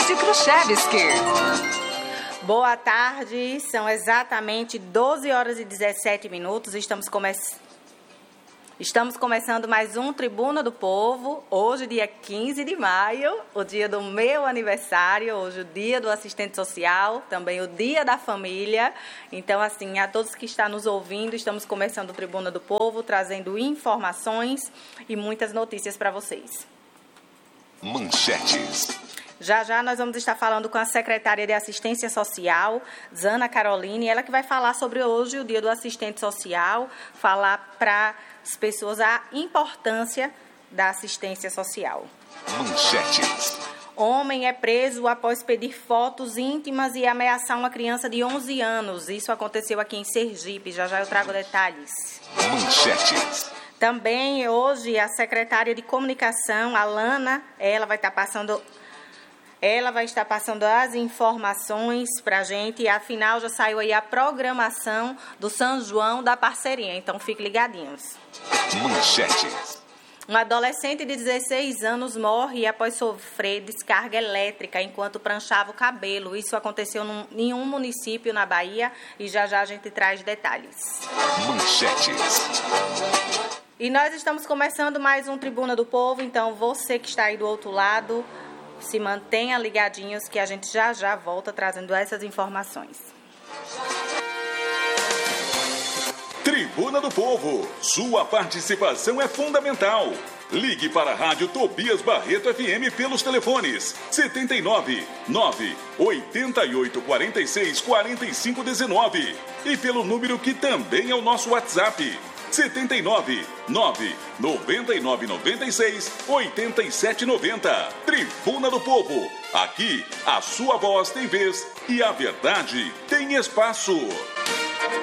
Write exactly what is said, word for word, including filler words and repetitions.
Márcio Kruszewski. Boa tarde, são exatamente doze horas e dezessete minutos. Estamos, come... Estamos começando mais um Tribuna do Povo, hoje dia quinze de maio, o dia do meu aniversário, hoje o dia do assistente social, também o dia da família. Então, assim, a todos que estão nos ouvindo, estamos começando o Tribuna do Povo, trazendo informações e muitas notícias para vocês. Manchetes. Já já nós vamos estar falando com a secretária de Assistência Social, Zana Caroline, ela que vai falar sobre hoje o dia do assistente social, falar para as pessoas a importância da assistência social. Manchetes. Homem é preso após pedir fotos íntimas e ameaçar uma criança de onze anos. Isso aconteceu aqui em Sergipe, já já eu trago detalhes. Manchetes. Também hoje a secretária de Comunicação, Alana, ela vai estar passando... Ela vai estar passando as informações para a gente, e afinal já saiu aí a programação do São João da Parceria, então fiquem ligadinhos. Manchetes. Um adolescente de dezesseis anos morre após sofrer descarga elétrica enquanto pranchava o cabelo. Isso aconteceu num, em um município na Bahia e já já a gente traz detalhes. Manchetes. E nós estamos começando mais um Tribuna do Povo, então você que está aí do outro lado... Se mantenha ligadinhos que a gente já já volta trazendo essas informações. Tribuna do Povo, sua participação é fundamental. Ligue para a Rádio Tobias Barreto F M pelos telefones setenta e nove, nove, oitenta e oito, quarenta e seis, quarenta e cinco, dezenove e pelo número que também é o nosso WhatsApp. setenta e nove, nove, noventa e nove, noventa e seis, oitenta e sete, noventa. Tribuna do Povo. Aqui, a sua voz tem vez e a verdade tem espaço.